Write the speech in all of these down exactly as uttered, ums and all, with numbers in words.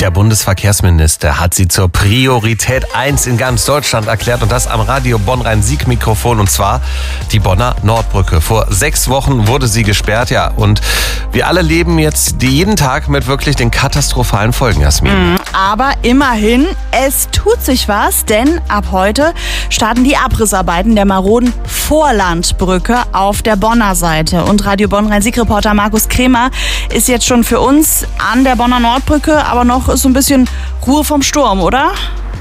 Der Bundesverkehrsminister hat sie zur Priorität eins in ganz Deutschland erklärt und das am Radio Bonn-Rhein-Sieg-Mikrofon, und zwar die Bonner Nordbrücke. Vor sechs Wochen wurde sie gesperrt, ja, und wir alle leben jetzt jeden Tag mit wirklich den katastrophalen Folgen, Jasmin. Mhm, aber immerhin, es tut sich was, denn ab heute starten die Abrissarbeiten der maroden Vorlandbrücke auf der Bonner Seite. Und Radio Bonn-Rhein-Sieg-Reporter Markus Kremer ist jetzt schon für uns an der Bonner Nordbrücke, aber noch ist so ein bisschen Ruhe vom Sturm, oder?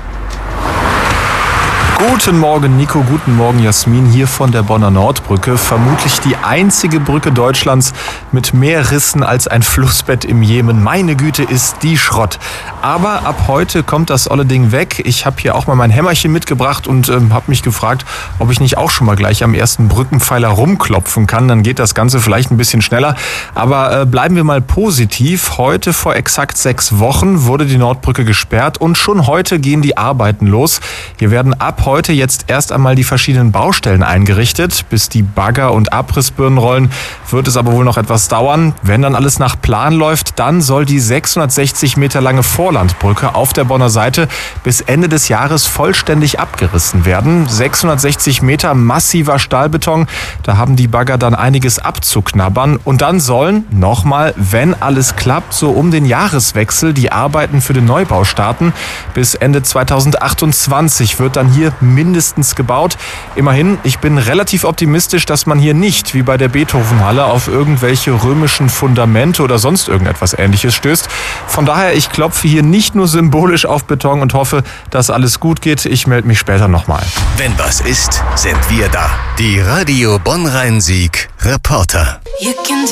Guten Morgen, Nico. Guten Morgen, Jasmin. Hier von der Bonner Nordbrücke. Vermutlich die einzige Brücke Deutschlands mit mehr Rissen als ein Flussbett im Jemen. Meine Güte, ist die Schrott. Aber ab heute kommt das olle Ding weg. Ich habe hier auch mal mein Hämmerchen mitgebracht und ähm, habe mich gefragt, ob ich nicht auch schon mal gleich am ersten Brückenpfeiler rumklopfen kann. Dann geht das Ganze vielleicht ein bisschen schneller. Aber äh, bleiben wir mal positiv. Heute vor exakt sechs Wochen wurde die Nordbrücke gesperrt und schon heute gehen die Arbeiten los. Hier werden ab heute jetzt erst einmal die verschiedenen Baustellen eingerichtet. Bis die Bagger und Abrissbirnen rollen, wird es aber wohl noch etwas dauern. Wenn dann alles nach Plan läuft, dann soll die sechshundertsechzig Meter lange Vorlandbrücke auf der Bonner Seite bis Ende des Jahres vollständig abgerissen werden. sechshundertsechzig Meter massiver Stahlbeton, da haben die Bagger dann einiges abzuknabbern. Und dann sollen, nochmal, wenn alles klappt, so um den Jahreswechsel die Arbeiten für den Neubau starten. Bis Ende zweitausendachtundzwanzig wird dann hier mindestens gebaut. Immerhin, ich bin relativ optimistisch, dass man hier nicht wie bei der Beethovenhalle auf irgendwelche römischen Fundamente oder sonst irgendetwas Ähnliches stößt. Von daher, ich klopfe hier nicht nur symbolisch auf Beton und hoffe, dass alles gut geht. Ich melde mich später nochmal. Wenn was ist, sind wir da. Die Radio Bonn-Rhein-Sieg Reporter.